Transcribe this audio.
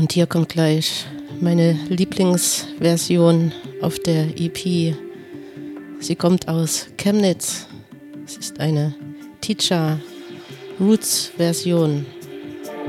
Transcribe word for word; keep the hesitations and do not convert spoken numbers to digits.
Und hier kommt gleich meine Lieblingsversion auf der E P. Sie kommt aus Chemnitz. Es ist eine Teacher Roots Version.